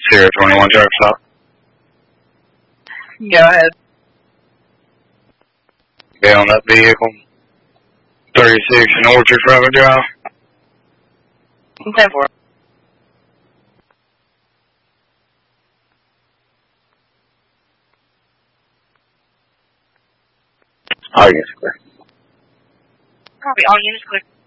Sierra 21 drive stop. Go ahead. Be on that vehicle. 36 in Orchard Private Drive. 10-4. All units clear. Copy, all units clear.